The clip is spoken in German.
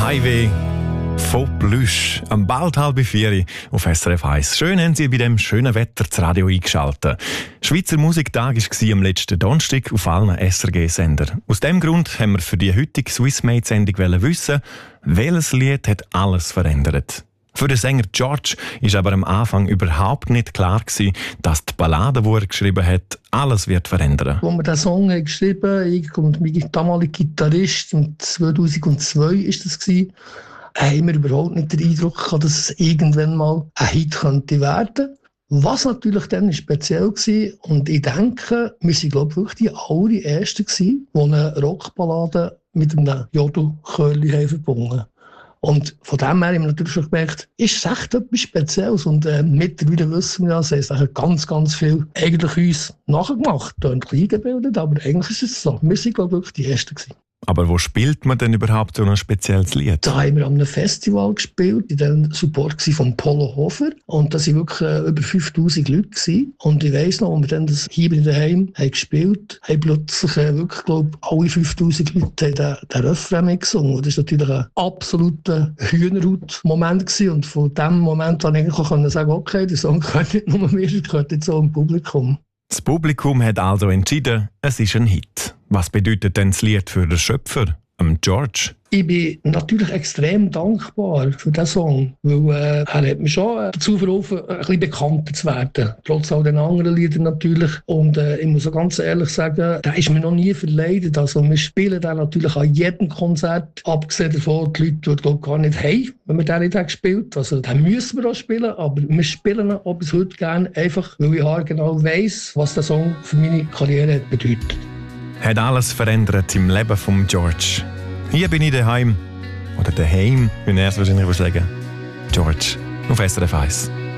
Highway von Plüsch. Am bald 3:30 auf SRF 1. Schön haben Sie bei dem schönen Wetter das Radio eingeschaltet. Schweizer Musiktag war am letzten Donnerstag auf allen SRG-Sendern. Aus diesem Grund haben wir für die heutige Swissmade-Sendung wissen, welches Lied hat alles verändert. Für den Sänger George war aber am Anfang überhaupt nicht klar gewesen, dass die Ballade, die er geschrieben hat, alles wird verändern. Als wir diesen Song geschrieben haben, ich und mein damaliger Gitarrist, 2002 war das, haben wir überhaupt nicht den Eindruck gehabt, dass es irgendwann mal ein Hit könnte werden. Was natürlich dann speziell war, und ich denke, wir waren, glaube ich, wirklich die allerersten gewesen, die eine Rockballade mit einem Jodelchörli verbunden haben. Und von dem her haben wir natürlich schon gemerkt, ist es echt etwas Spezielles. Und mittlerweile wissen wir ja, es haben ganz, ganz viel eigentlich uns nachgemacht, ein bisschen eingebildet, aber eigentlich ist es so. Wir waren, glaube ich, wirklich die Ersten gewesen. Aber wo spielt man denn überhaupt so ein spezielles Lied? Da haben wir an einem Festival gespielt, in dem Support von Polo Hofer. Und da waren wirklich über 5000 Leute gewesen. Und ich weiss noch, als wir dann das hier in daheim haben gespielt haben, plötzlich wirklich, glaube ich, alle 5000 Leute den Refrain mitgesungen. Und das war natürlich ein absoluter Hühnerhaut-Moment gewesen. Und von dem Moment an eigentlich auch sagen, okay, der Song gehört nicht nur mir, er gehört jetzt auch im Publikum. Das Publikum hat also entschieden, es ist ein Hit. Was bedeutet denn das Lied für den Schöpfer, George? Ich bin natürlich extrem dankbar für diesen Song, weil er hat mich schon dazu verholfen, ein bisschen bekannter zu werden. Trotz all den anderen Liedern natürlich. Und ich muss auch ganz ehrlich sagen, der ist mir noch nie verleidet. Also wir spielen den natürlich an jedem Konzert, abgesehen davon, die Leute dort gar nicht haben, wenn wir den nicht gespielt haben. Also den müssen wir auch spielen, aber wir spielen ihn auch bis heute gerne, einfach weil ich genau weiss, was der Song für meine Karriere bedeutet. Hat alles verändert im Leben von George. Hier bin ich daheim. Oder daheim, wie er es wahrscheinlich sagen. George auf SRF 1.